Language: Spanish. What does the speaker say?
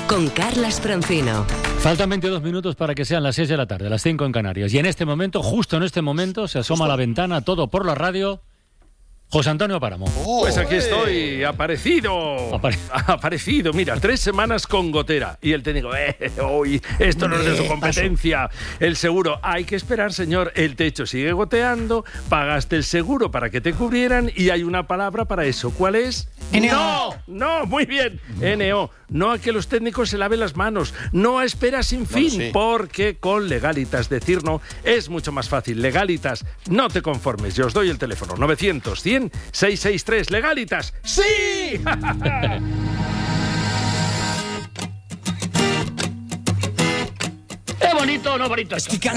con Carlas Francino. Faltan 22 minutos para que sean las 6 de la tarde, las 5 en Canarias. Y en este momento, justo en este momento, se asoma a la ventana, todo por la radio, José Antonio Páramo. Pues aquí estoy, aparecido. Aparecido, mira, 3 semanas con gotera. Y el técnico, hoy esto no es de su competencia. El seguro, hay que esperar, señor. El techo sigue goteando, pagaste el seguro para que te cubrieran y hay una palabra para eso. ¿Cuál es? NO. No, muy bien. NO. No a que los técnicos se laven las manos. No a espera sin fin. Sí. Porque con Legalitas decir no es mucho más fácil. Legalitas, no te conformes. Yo os doy el teléfono. 900-100-663. Legalitas. ¡Sí! ¿Es bonito o no bonito esto?